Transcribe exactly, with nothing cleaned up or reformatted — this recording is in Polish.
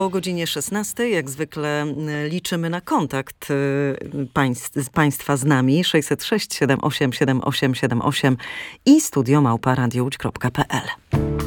O godzinie szesnastej jak zwykle liczymy na kontakt państw, Państwa z nami. sześćset sześć siedem osiem siedem osiem siedem osiem i studio małpa radio łódź kropka p l.